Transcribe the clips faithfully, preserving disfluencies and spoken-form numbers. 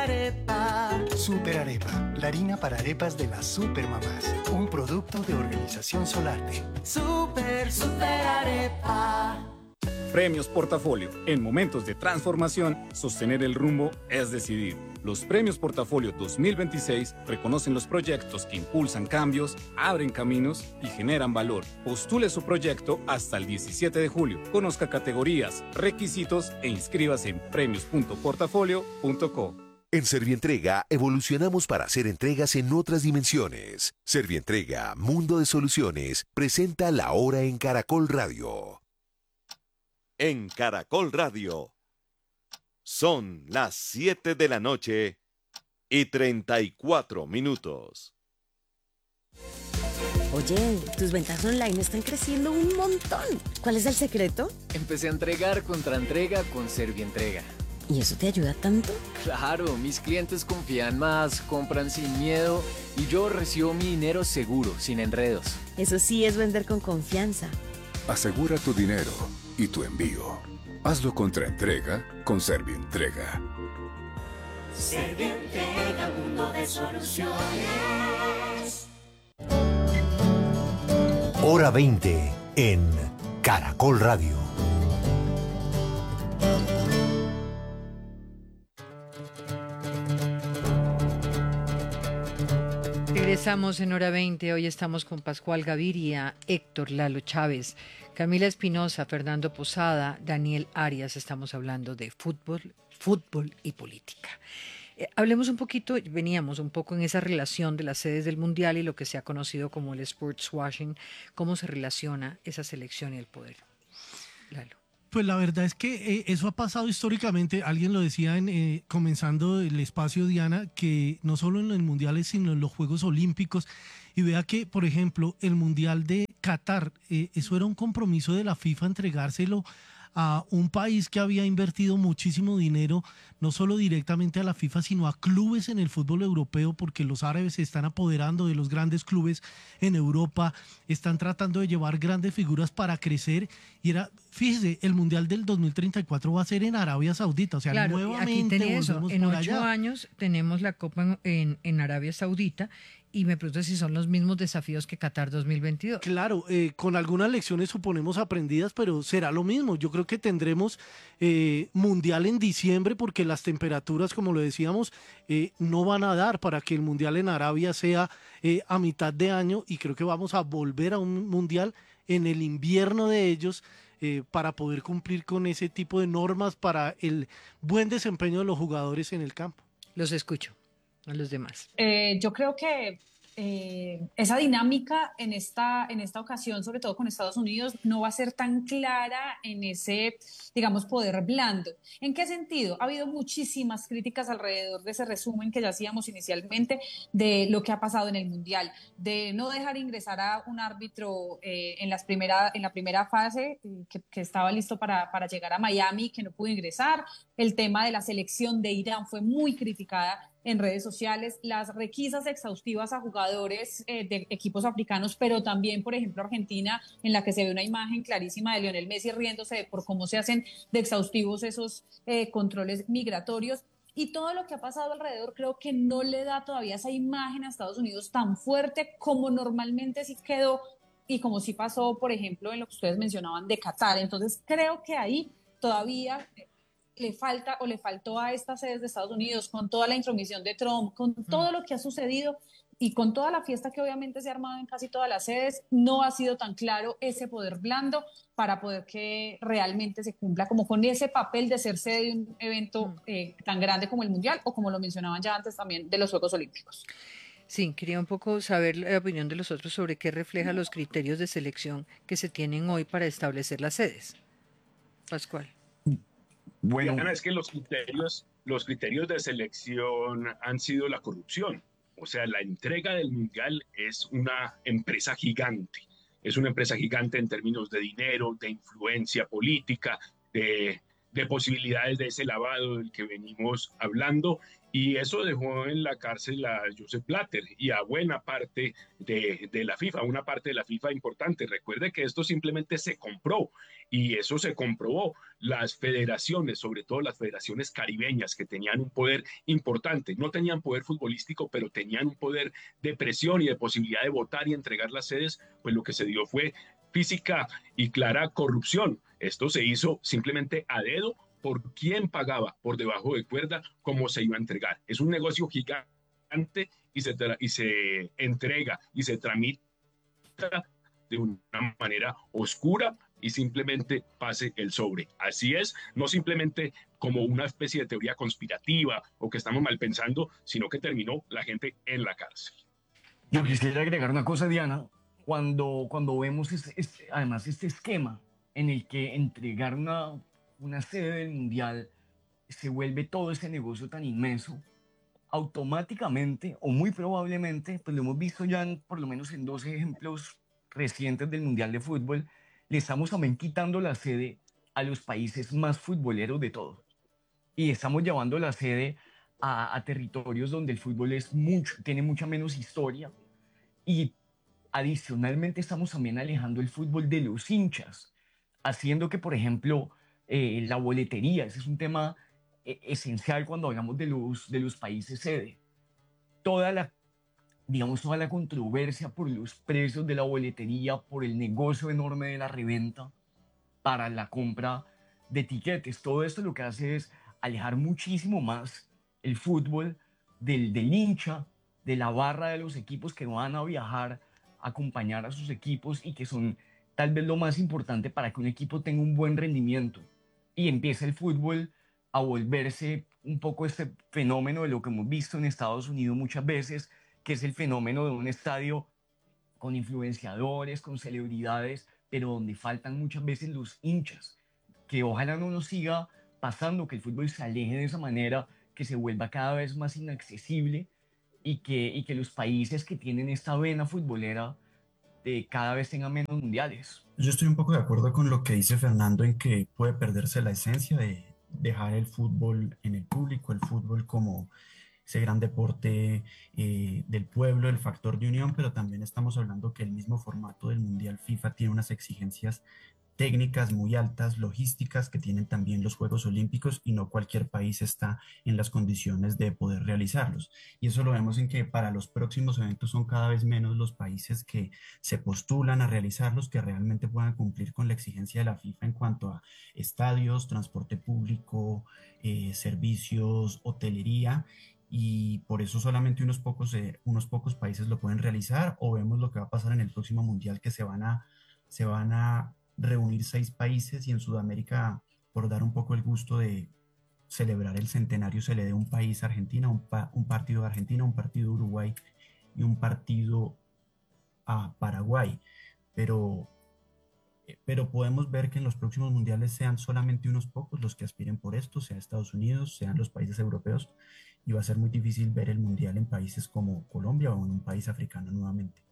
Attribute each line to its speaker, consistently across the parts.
Speaker 1: Arepa.
Speaker 2: Super Arepa, la harina para arepas de las supermamás. Un producto de Organización Solarte.
Speaker 1: Super, super arepa.
Speaker 3: Premios Portafolio. En momentos de transformación, sostener el rumbo es decidir. Los Premios Portafolio dos mil veintiséis reconocen los proyectos que impulsan cambios, abren caminos y generan valor. Postule su proyecto hasta el diecisiete de julio. Conozca categorías, requisitos e inscríbase en premios punto portafolio punto co.
Speaker 4: En Servientrega evolucionamos para hacer entregas en otras dimensiones. Servientrega, Mundo de Soluciones, presenta La Hora en Caracol Radio.
Speaker 5: En Caracol Radio. Son las siete de la noche y treinta y cuatro minutos.
Speaker 6: Oye, tus ventas online están creciendo un montón. ¿Cuál es el secreto?
Speaker 7: Empecé a entregar contra entrega con Servientrega.
Speaker 6: ¿Y eso te ayuda tanto?
Speaker 7: Claro, mis clientes confían más, compran sin miedo y yo recibo mi dinero seguro, sin enredos.
Speaker 6: Eso sí es vender con confianza.
Speaker 8: Asegura tu dinero y tu envío. Hazlo contra entrega con Servientrega.
Speaker 1: Servientrega, mundo de soluciones.
Speaker 9: Hora veinte en Caracol Radio.
Speaker 10: Regresamos en Hora veinte. Hoy estamos con Pascual Gaviria, Héctor Lalo Chávez, Camila Espinosa, Fernando Posada, Daniel Arias. Estamos hablando de fútbol, fútbol y política. Eh, hablemos un poquito, veníamos un poco en esa relación de las sedes del Mundial y lo que se ha conocido como el sports washing, cómo se relaciona esa selección y el poder. Lalo.
Speaker 11: Pues la verdad es que eh, eso ha pasado históricamente, alguien lo decía en, eh, comenzando el espacio, Diana, que no solo en los mundiales, sino en los Juegos Olímpicos, y vea que, por ejemplo, el Mundial de Qatar, eh, eso era un compromiso de la FIFA entregárselo a un país que había invertido muchísimo dinero, no solo directamente a la FIFA, sino a clubes en el fútbol europeo, porque los árabes se están apoderando de los grandes clubes en Europa, están tratando de llevar grandes figuras para crecer, y era, fíjese, el Mundial del dos mil treinta y cuatro va a ser en Arabia Saudita, o sea,
Speaker 10: claro,
Speaker 11: nuevamente
Speaker 10: aquí eso. En ocho
Speaker 11: allá.
Speaker 10: años tenemos la Copa en, en, en Arabia Saudita, y me pregunto si son los mismos desafíos que Qatar dos mil veintidós.
Speaker 11: Claro, eh, con algunas lecciones suponemos aprendidas, pero será lo mismo. Yo creo que tendremos eh, Mundial en diciembre, porque las temperaturas, como lo decíamos, eh, no van a dar para que el Mundial en Arabia sea eh, a mitad de año, y creo que vamos a volver a un Mundial en el invierno de ellos, eh, para poder cumplir con ese tipo de normas para el buen desempeño de los jugadores en el campo.
Speaker 10: Los escucho. A los demás.
Speaker 12: Eh, yo creo que eh, esa dinámica en esta, en esta ocasión, sobre todo con Estados Unidos, no va a ser tan clara en ese, digamos, poder blando. ¿En qué sentido? Ha habido muchísimas críticas alrededor de ese resumen que ya hacíamos inicialmente de lo que ha pasado en el Mundial, de no dejar ingresar a un árbitro eh, en, las primera, en la primera fase, eh, que, que estaba listo para, para llegar a Miami, que no pudo ingresar. El tema de la selección de Irán fue muy criticada en redes sociales, las requisas exhaustivas a jugadores eh, de equipos africanos, pero también, por ejemplo, Argentina, en la que se ve una imagen clarísima de Lionel Messi riéndose de por cómo se hacen de exhaustivos esos eh, controles migratorios. Y todo lo que ha pasado alrededor creo que no le da todavía esa imagen a Estados Unidos tan fuerte como normalmente sí quedó y como sí pasó, por ejemplo, en lo que ustedes mencionaban de Qatar. Entonces creo que ahí todavía le falta o le faltó a estas sedes de Estados Unidos, con toda la intromisión de Trump, con todo lo que ha sucedido y con toda la fiesta que obviamente se ha armado en casi todas las sedes, no ha sido tan claro ese poder blando para poder que realmente se cumpla como con ese papel de ser sede de un evento eh, tan grande como el Mundial, o como lo mencionaban ya antes también, de los Juegos Olímpicos.
Speaker 10: Sí, quería un poco saber la opinión de los otros sobre qué refleja los criterios de selección que se tienen hoy para establecer las sedes. Pascual.
Speaker 13: Bueno, Ana, es que los criterios, los criterios de selección han sido la corrupción. O sea, la entrega del Mundial es una empresa gigante. Es una empresa gigante en términos de dinero, de influencia política, de, de posibilidades de ese lavado del que venimos hablando, y eso dejó en la cárcel a Joseph Blatter y a buena parte de, de la FIFA, una parte de la FIFA importante. Recuerde que esto simplemente se compró y eso se comprobó. Las federaciones, sobre todo las federaciones caribeñas, que tenían un poder importante, no tenían poder futbolístico, pero tenían un poder de presión y de posibilidad de votar y entregar las sedes, pues lo que se dio fue física y clara corrupción. Esto se hizo simplemente a dedo por quién pagaba por debajo de cuerda, cómo se iba a entregar. Es un negocio gigante y se, y se entrega y se tramita de una manera oscura y simplemente pase el sobre. Así es, no simplemente como una especie de teoría conspirativa o que estamos mal pensando, sino que terminó la gente en la cárcel.
Speaker 14: Yo quisiera agregar una cosa, Diana. Cuando, cuando vemos este, este, además este esquema en el que entregar una, una sede del Mundial se vuelve todo ese negocio tan inmenso, automáticamente o muy probablemente, pues lo hemos visto ya en, por lo menos en dos ejemplos recientes del Mundial de Fútbol, le estamos también quitando la sede a los países más futboleros de todos. Y estamos llevando la sede a, a territorios donde el fútbol es mucho, tiene mucha menos historia, y adicionalmente estamos también alejando el fútbol de los hinchas, haciendo que, por ejemplo, eh, la boletería, ese es un tema eh, esencial cuando hablamos de los, de los países sede. Toda la, digamos, toda la controversia por los precios de la boletería, por el negocio enorme de la reventa para la compra de tiquetes, todo esto lo que hace es alejar muchísimo más el fútbol del, del hincha, de la barra de los equipos que van a viajar a acompañar a sus equipos y que son tal vez lo más importante para que un equipo tenga un buen rendimiento. Y empieza el fútbol a volverse un poco este fenómeno de lo que hemos visto en Estados Unidos muchas veces, que es el fenómeno de un estadio con influenciadores, con celebridades, pero donde faltan muchas veces los hinchas, que ojalá no nos siga pasando, que el fútbol se aleje de esa manera, que se vuelva cada vez más inaccesible y que, y que los países que tienen esta vena futbolera eh, cada vez tengan menos mundiales.
Speaker 15: Yo estoy un poco de acuerdo con lo que dice Fernando en que puede perderse la esencia de dejar el fútbol en el público, el fútbol como ese gran deporte eh, del pueblo, el factor de unión, pero también estamos hablando que el mismo formato del Mundial FIFA tiene unas exigencias técnicas muy altas, logísticas, que tienen también los Juegos Olímpicos, y no cualquier país está en las condiciones de poder realizarlos. Y eso lo vemos en que para los próximos eventos son cada vez menos los países que se postulan a realizarlos, que realmente puedan cumplir con la exigencia de la FIFA en cuanto a estadios, transporte público, eh, servicios, hotelería, y por eso solamente unos pocos, eh, unos pocos países lo pueden realizar. O vemos lo que va a pasar en el próximo Mundial, que se van a, se van a reunir seis países, y en Sudamérica, por dar un poco el gusto de celebrar el centenario, se le dé un país a Argentina, un, pa un partido a Argentina, un partido a Uruguay y un partido a Paraguay. Pero, pero podemos ver que en los próximos mundiales sean solamente unos pocos los que aspiren por esto, sea Estados Unidos, sean los países europeos, y va a ser muy difícil ver el mundial en países como Colombia o en un país africano nuevamente.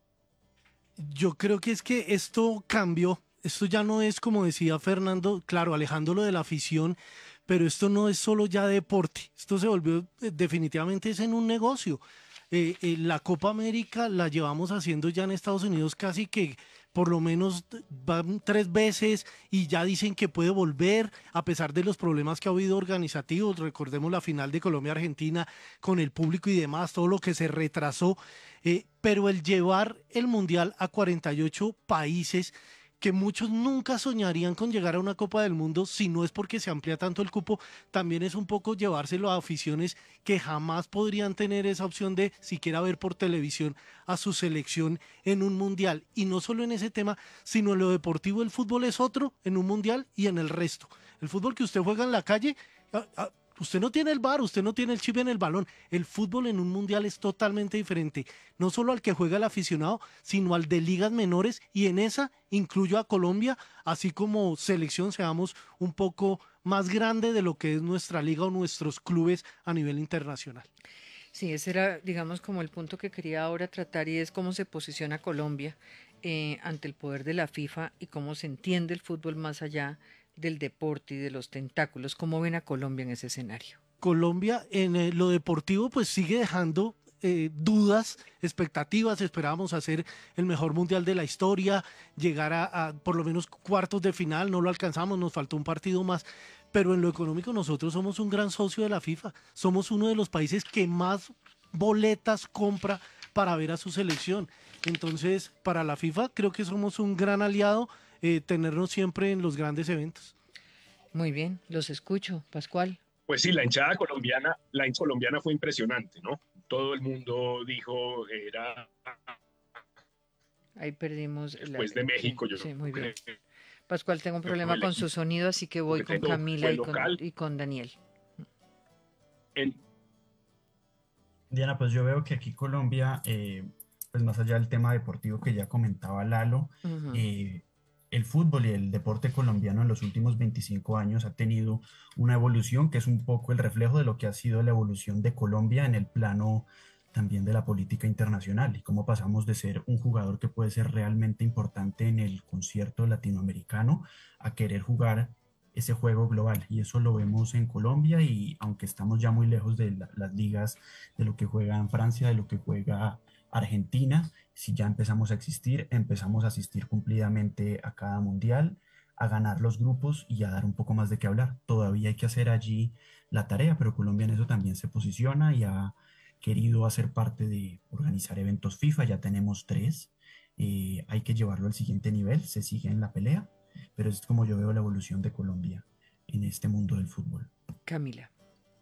Speaker 11: Yo creo que es que esto cambió. Esto ya no es, como decía Fernando, claro, alejándolo de la afición, pero esto no es solo ya deporte. Esto se volvió eh, definitivamente es en un negocio. Eh, eh, la Copa América la llevamos haciendo ya en Estados Unidos casi que por lo menos van tres veces, y ya dicen que puede volver a pesar de los problemas que ha habido organizativos. Recordemos la final de Colombia-Argentina con el público y demás, todo lo que se retrasó. Eh, pero el llevar el Mundial a cuarenta y ocho países, que muchos nunca soñarían con llegar a una Copa del Mundo si no es porque se amplía tanto el cupo, también es un poco llevárselo a aficiones que jamás podrían tener esa opción de siquiera ver por televisión a su selección en un mundial. Y no solo en ese tema, sino en lo deportivo. El fútbol es otro en un mundial y en el resto. El fútbol que usted juega en la calle, a, a, usted no tiene el V A R, usted no tiene el chip en el balón. El fútbol en un mundial es totalmente diferente, no solo al que juega el aficionado, sino al de ligas menores, y en esa incluyo a Colombia, así como selección, seamos un poco más grande de lo que es nuestra liga o nuestros clubes a nivel internacional.
Speaker 10: Sí, ese era, digamos, como el punto que quería ahora tratar, y es cómo se posiciona Colombia eh, ante el poder de la FIFA y cómo se entiende el fútbol más allá, del deporte y de los tentáculos. ¿Cómo ven a Colombia en ese escenario?
Speaker 11: Colombia en eh, lo deportivo pues sigue dejando eh, dudas, expectativas. Esperábamos hacer el mejor mundial de la historia, llegar a, a por lo menos cuartos de final, no lo alcanzamos, nos faltó un partido más. Pero en lo económico nosotros somos un gran socio de la FIFA, somos uno de los países que más boletas compra para ver a su selección. Entonces, para la FIFA creo que somos un gran aliado, eh, tenernos siempre en los grandes eventos.
Speaker 10: Muy bien, los escucho. Pascual.
Speaker 13: Pues sí, la hinchada colombiana, la hinchada colombiana fue impresionante, ¿no? Todo el mundo dijo, era...
Speaker 10: Ahí perdimos...
Speaker 13: Después la... de México,
Speaker 10: sí,
Speaker 13: yo
Speaker 10: sí, muy
Speaker 13: creo
Speaker 10: bien. Pascual, tengo un problema con su sonido, así que voy con Camila y con, y con Daniel.
Speaker 13: En...
Speaker 15: Diana, pues yo veo que aquí Colombia, eh, pues más allá del tema deportivo que ya comentaba Lalo, uh-huh. eh, el fútbol y el deporte colombiano en los últimos veinticinco años ha tenido una evolución que es un poco el reflejo de lo que ha sido la evolución de Colombia en el plano también de la política internacional y cómo pasamos de ser un jugador que puede ser realmente importante en el concierto latinoamericano a querer jugar ese juego global, y eso lo vemos en Colombia, y aunque estamos ya muy lejos de la, las ligas, de lo que juega en Francia, de lo que juega Argentina, si ya empezamos a existir, empezamos a asistir cumplidamente a cada mundial, a ganar los grupos y a dar un poco más de qué hablar. Todavía hay que hacer allí la tarea, pero Colombia en eso también se posiciona y ha querido hacer parte de organizar eventos FIFA, ya tenemos tres, eh, hay que llevarlo al siguiente nivel, se sigue en la pelea, pero es como yo veo la evolución de Colombia en este mundo del fútbol.
Speaker 10: Camila.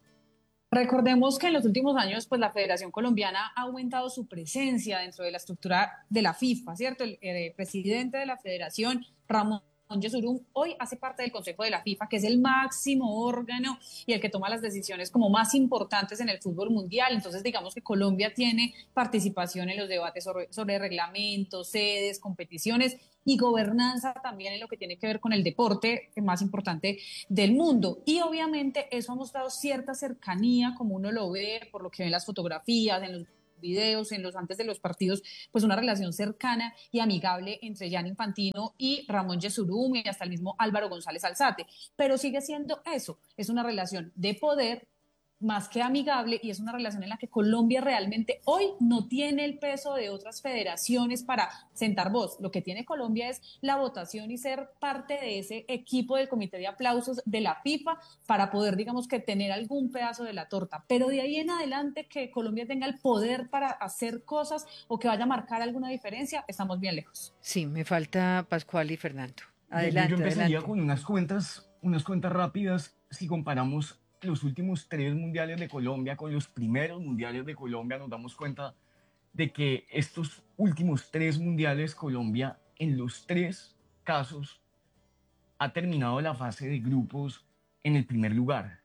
Speaker 12: Recordemos que en los últimos años, pues la Federación Colombiana ha aumentado su presencia dentro de la estructura de la FIFA, ¿cierto? El, el presidente de la Federación, Ramón Yesurún, hoy hace parte del Consejo de la FIFA, que es el máximo órgano y el que toma las decisiones como más importantes en el fútbol mundial. Entonces, digamos que Colombia tiene participación en los debates sobre, sobre reglamentos, sedes, competiciones y gobernanza también en lo que tiene que ver con el deporte más importante del mundo. Y obviamente eso ha mostrado cierta cercanía, como uno lo ve por lo que ven las fotografías, en los videos, en los antes de los partidos, pues una relación cercana y amigable entre Gianni Infantino y Ramón Yesurún y hasta el mismo Álvaro González Alzate, pero sigue siendo eso, es una relación de poder más que amigable, y es una relación en la que Colombia realmente hoy no tiene el peso de otras federaciones para sentar voz. Lo que tiene Colombia es la votación y ser parte de ese equipo del comité de aplausos de la FIFA para poder, digamos, que tener algún pedazo de la torta, pero de ahí en adelante que Colombia tenga el poder para hacer cosas o que vaya a marcar alguna diferencia, estamos bien lejos.
Speaker 10: Sí, me falta Pascual y Fernando. Adelante,
Speaker 14: yo, yo empezaría
Speaker 10: adelante.
Speaker 14: con unas cuentas, unas cuentas rápidas. Si comparamos los últimos tres mundiales de Colombia con los primeros mundiales de Colombia, nos damos cuenta de que estos últimos tres mundiales Colombia en los tres casos ha terminado la fase de grupos en el primer lugar.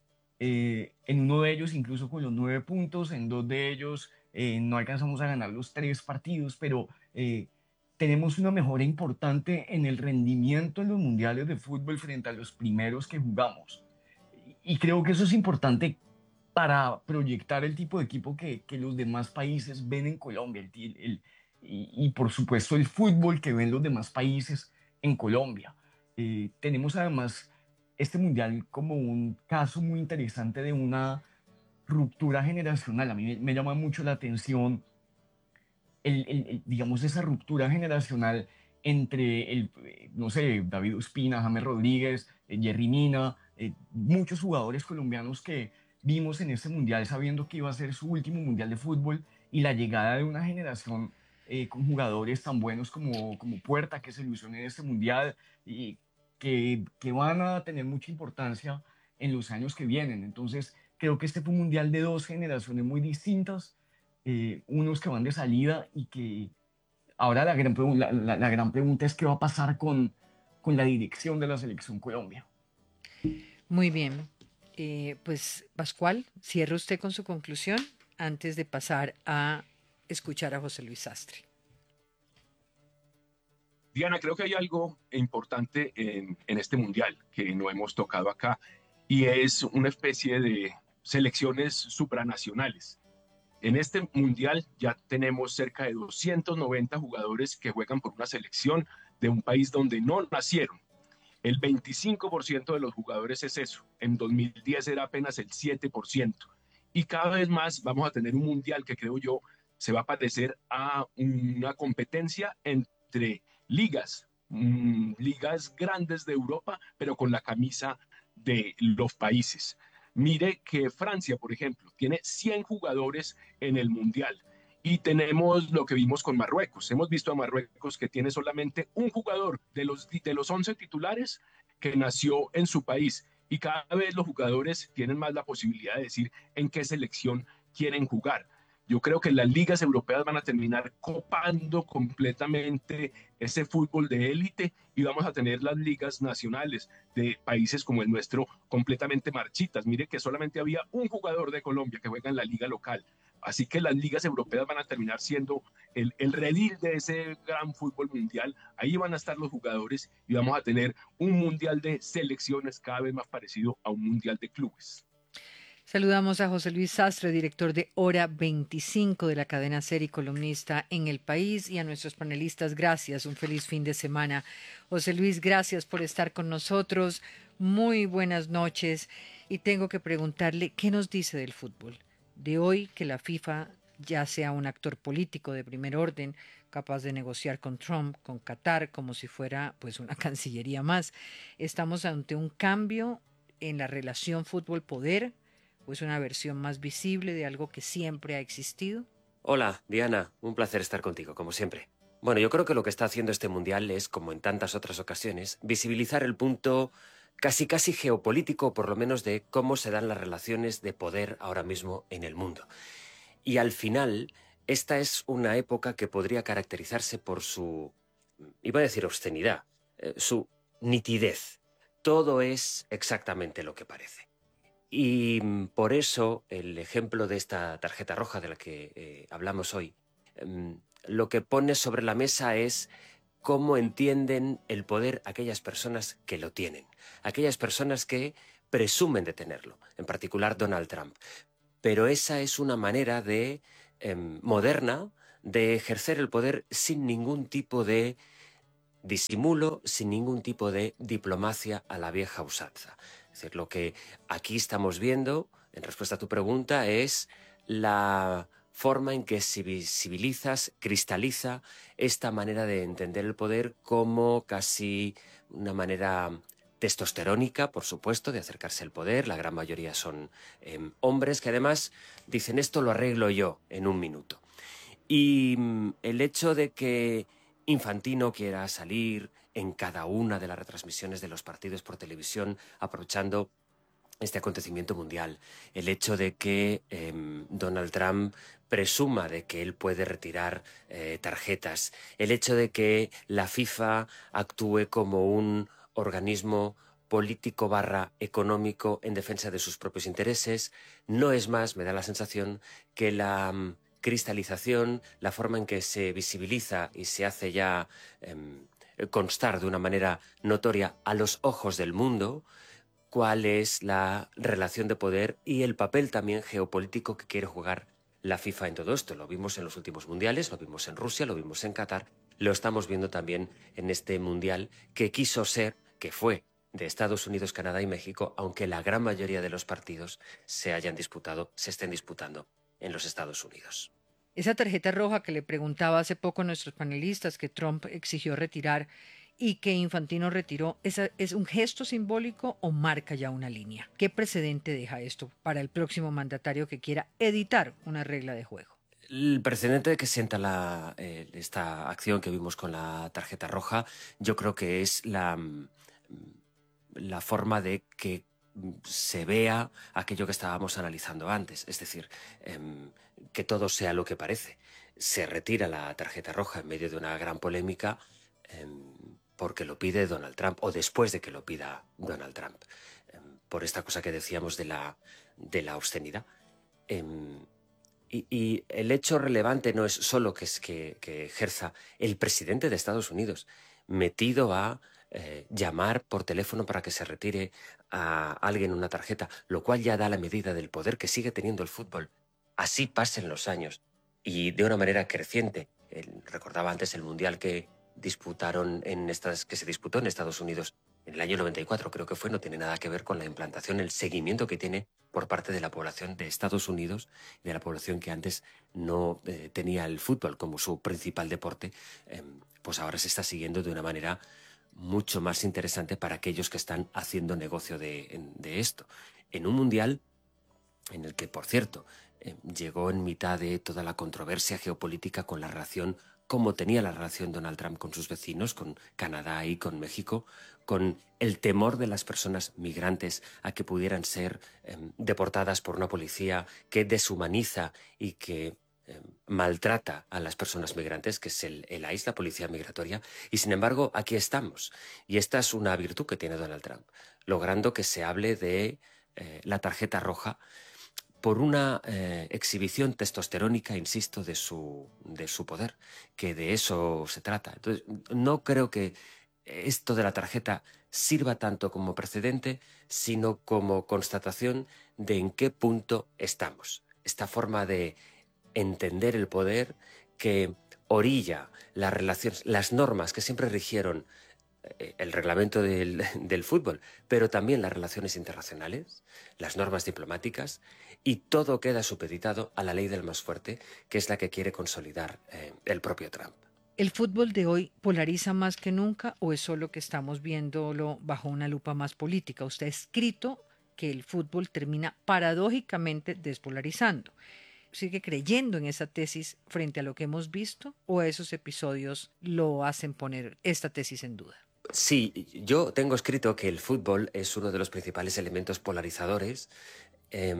Speaker 14: Eh, en uno de ellos incluso con los nueve puntos, en dos de ellos eh, no alcanzamos a ganar los tres partidos, pero eh, tenemos una mejora importante en el rendimiento en los mundiales de fútbol frente a los primeros que jugamos. Y creo que eso es importante para proyectar el tipo de equipo que, que los demás países ven en Colombia, el, el, y, y por supuesto el fútbol que ven los demás países en Colombia. Eh, tenemos además este mundial como un caso muy interesante de una ruptura generacional. A mí me, me llama mucho la atención el, el, el, digamos, esa ruptura generacional entre, el, no sé, David Ospina, James Rodríguez, eh, Jerry Mina, eh, muchos jugadores colombianos que vimos en este mundial sabiendo que iba a ser su último mundial de fútbol, y la llegada de una generación eh, con jugadores tan buenos como, como Puerta, que se ilusionó en este mundial y que, que van a tener mucha importancia en los años que vienen. Entonces creo que este fue un mundial de dos generaciones muy distintas, eh, unos que van de salida y que ahora la gran, la, la, la gran pregunta es qué va a pasar con, con la dirección de la Selección Colombia.
Speaker 10: Muy bien. Eh, pues Pascual, cierre usted con su conclusión antes de pasar a escuchar a José Luis Sastre.
Speaker 13: Diana, creo que hay algo importante en, en este mundial que no hemos tocado acá, y es una especie de selecciones supranacionales. En este mundial ya tenemos cerca de doscientos noventa jugadores que juegan por una selección de un país donde no nacieron. El veinticinco por ciento de los jugadores es eso. En dos mil diez era apenas el siete por ciento. Y cada vez más vamos a tener un mundial que creo yo se va a parecer a una competencia entre ligas, mmm, ligas grandes de Europa, pero con la camisa de los países. Mire que Francia, por ejemplo, tiene cien jugadores en el mundial. Y tenemos lo que vimos con Marruecos. Hemos visto a Marruecos que tiene solamente un jugador de los, de los once titulares que nació en su país. Y cada vez los jugadores tienen más la posibilidad de decir en qué selección quieren jugar. Yo creo que las ligas europeas van a terminar copando completamente ese fútbol de élite y vamos a tener las ligas nacionales de países como el nuestro completamente marchitas. Mire que solamente había un jugador de Colombia que juega en la liga local. Así que las ligas europeas van a terminar siendo el, el redil de ese gran fútbol mundial. Ahí van a estar los jugadores y vamos a tener un mundial de selecciones cada vez más parecido a un mundial de clubes.
Speaker 10: Saludamos a José Luis Sastre, director de Hora veinticinco de la cadena SER y columnista en El País, y a nuestros panelistas, gracias, un feliz fin de semana. José Luis, gracias por estar con nosotros, muy buenas noches, y tengo que preguntarle, ¿qué nos dice del fútbol? De hoy que la FIFA ya sea un actor político de primer orden, capaz de negociar con Trump, con Qatar, como si fuera pues una cancillería más. ¿Estamos ante un cambio en la relación fútbol-poder? ¿O es una versión más visible de algo que siempre ha existido?
Speaker 16: Hola, Diana. Un placer estar contigo, como siempre. Bueno, yo creo que lo que está haciendo este Mundial es, como en tantas otras ocasiones, visibilizar el punto casi casi geopolítico, por lo menos de cómo se dan las relaciones de poder ahora mismo en el mundo. Y al final, esta es una época que podría caracterizarse por su, iba a decir obscenidad, eh, su nitidez. Todo es exactamente lo que parece. Y por eso el ejemplo de esta tarjeta roja de la que eh, hablamos hoy, eh, lo que pone sobre la mesa es cómo entienden el poder aquellas personas que lo tienen, aquellas personas que presumen de tenerlo, en particular Donald Trump. Pero esa es una manera de, eh, moderna de ejercer el poder sin ningún tipo de disimulo, sin ningún tipo de diplomacia a la vieja usanza. Es decir, lo que aquí estamos viendo, en respuesta a tu pregunta, es la forma en que se visibilizas, cristaliza esta manera de entender el poder como casi una manera testosterónica, por supuesto, de acercarse al poder. La gran mayoría son eh, hombres que además dicen esto lo arreglo yo en un minuto. Y mm, el hecho de que Infantino quiera salir en cada una de las retransmisiones de los partidos por televisión, aprovechando este acontecimiento mundial. El hecho de que eh, Donald Trump presuma de que él puede retirar eh, tarjetas. El hecho de que la FIFA actúe como un organismo político barra económico en defensa de sus propios intereses, no es más, me da la sensación, que la um, cristalización, la forma en que se visibiliza y se hace ya Um, constar de una manera notoria a los ojos del mundo cuál es la relación de poder y el papel también geopolítico que quiere jugar la FIFA en todo esto. Lo vimos en los últimos mundiales, lo vimos en Rusia, lo vimos en Qatar, lo estamos viendo también en este mundial que quiso ser, que fue de Estados Unidos, Canadá y México, aunque la gran mayoría de los partidos se hayan disputado, se estén disputando en los Estados Unidos.
Speaker 10: Esa tarjeta roja que le preguntaba hace poco a nuestros panelistas que Trump exigió retirar y que Infantino retiró, ¿esa ¿es un gesto simbólico o marca ya una línea? ¿Qué precedente deja esto para el próximo mandatario que quiera editar una regla de juego?
Speaker 16: El precedente que sienta la, eh, esta acción que vimos con la tarjeta roja, yo creo que es la, la forma de que se vea aquello que estábamos analizando antes, es decir, eh, que todo sea lo que parece. Se retira la tarjeta roja en medio de una gran polémica eh, porque lo pide Donald Trump, o después de que lo pida Donald Trump, eh, por esta cosa que decíamos de la, de la obscenidad. Eh, y, y el hecho relevante no es solo que, es que, que ejerza el presidente de Estados Unidos metido a Eh, llamar por teléfono para que se retire a alguien una tarjeta, lo cual ya da la medida del poder que sigue teniendo el fútbol. Así pasen los años y de una manera creciente. El, recordaba antes el mundial que disputaron en estas, que se disputó en Estados Unidos en el año noventa y cuatro creo que fue, no tiene nada que ver con la implantación, el seguimiento que tiene por parte de la población de Estados Unidos y de la población que antes no eh, tenía el fútbol como su principal deporte, eh, pues ahora se está siguiendo de una manera mucho más interesante para aquellos que están haciendo negocio de, de esto. En un mundial en el que, por cierto, eh, llegó en mitad de toda la controversia geopolítica con la relación, cómo tenía la relación Donald Trump con sus vecinos, con Canadá y con México, con el temor de las personas migrantes a que pudieran ser eh, deportadas por una policía que deshumaniza y que eh, maltrata a las personas migrantes, que es el, el I C E, la policía migratoria, y sin embargo aquí estamos. Y esta es una virtud que tiene Donald Trump, logrando que se hable de eh, la tarjeta roja por una eh, exhibición testosterónica, insisto, de su, de su poder, que de eso se trata. Entonces, no creo que esto de la tarjeta sirva tanto como precedente, sino como constatación de en qué punto estamos. Esta forma de entender el poder que orilla las relaciones, las normas que siempre rigieron el reglamento del, del fútbol, pero también las relaciones internacionales, las normas diplomáticas, y todo queda supeditado a la ley del más fuerte, que es la que quiere consolidar eh, el propio Trump.
Speaker 10: ¿El fútbol de hoy polariza más que nunca o es solo que estamos viéndolo bajo una lupa más política? Usted ha escrito que el fútbol termina paradójicamente despolarizando. ¿Sigue creyendo en esa tesis frente a lo que hemos visto o esos episodios lo hacen poner esta tesis en duda?
Speaker 16: Sí, yo tengo escrito que el fútbol es uno de los principales elementos polarizadores eh,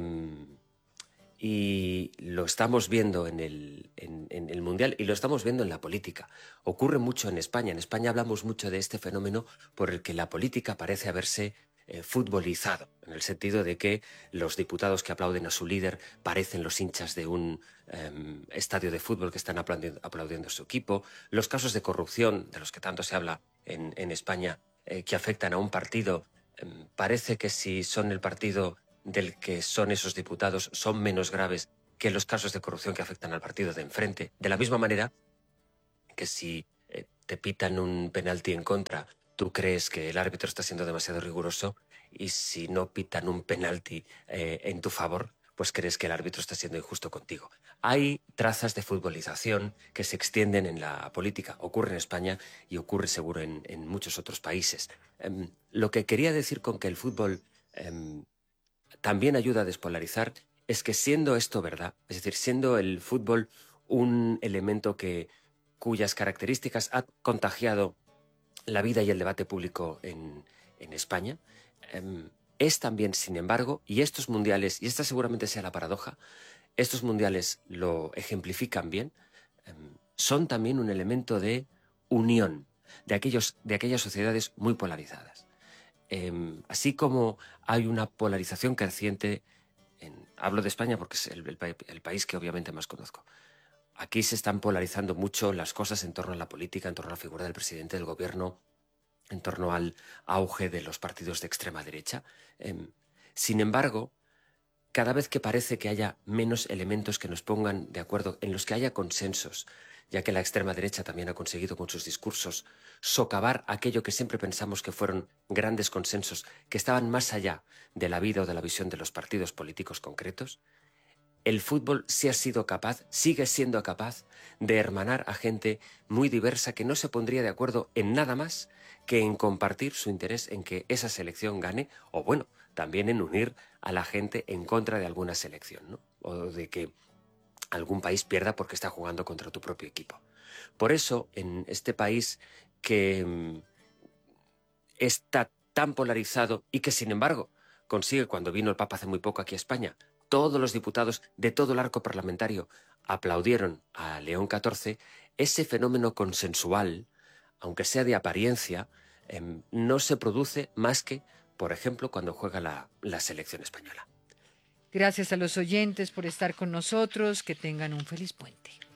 Speaker 16: y lo estamos viendo en el, en, en el Mundial y lo estamos viendo en la política. Ocurre mucho en España. En España hablamos mucho de este fenómeno por el que la política parece haberse eh, futbolizado, en el sentido de que los diputados que aplauden a su líder parecen los hinchas de un eh, estadio de fútbol que están aplaudiendo, aplaudiendo a su equipo. Los casos de corrupción, de los que tanto se habla en, en España, eh, que afectan a un partido, eh, parece que si son el partido del que son esos diputados son menos graves que los casos de corrupción que afectan al partido de enfrente. De la misma manera que si eh, te pitan un penalti en contra, tú crees que el árbitro está siendo demasiado riguroso, y si no pitan un penalti eh, en tu favor, pues crees que el árbitro está siendo injusto contigo. Hay trazas de futbolización que se extienden en la política. Ocurre en España y ocurre seguro en, en muchos otros países. Eh, lo que quería decir con que el fútbol eh, también ayuda a despolarizar es que, siendo esto verdad, es decir, siendo el fútbol un elemento que, cuyas características ha contagiado la vida y el debate público en, en España, eh, es también, sin embargo, y estos mundiales, y esta seguramente sea la paradoja, estos mundiales lo ejemplifican bien, eh, son también un elemento de unión de, aquellos, de aquellas sociedades muy polarizadas. Eh, así como hay una polarización creciente, en, hablo de España porque es el, el, el país que obviamente más conozco. Aquí se están polarizando mucho las cosas en torno a la política, en torno a la figura del presidente del gobierno, en torno al auge de los partidos de extrema derecha. Eh, sin embargo, cada vez que parece que haya menos elementos que nos pongan de acuerdo, en los que haya consensos, ya que la extrema derecha también ha conseguido con sus discursos socavar aquello que siempre pensamos que fueron grandes consensos, que estaban más allá de la vida o de la visión de los partidos políticos concretos, el fútbol sí ha sido capaz, sigue siendo capaz, de hermanar a gente muy diversa que no se pondría de acuerdo en nada más que en compartir su interés en que esa selección gane, o bueno, también en unir a la gente en contra de alguna selección, ¿no? O de que algún país pierda porque está jugando contra tu propio equipo. Por eso, en este país que mmm, está tan polarizado y que, sin embargo, consigue, cuando vino el Papa hace muy poco aquí a España, todos los diputados de todo el arco parlamentario aplaudieron a León catorce, ese fenómeno consensual, aunque sea de apariencia, eh, no se produce más que, por ejemplo, cuando juega la, la selección española.
Speaker 10: Gracias a los oyentes por estar con nosotros. Que tengan un feliz puente.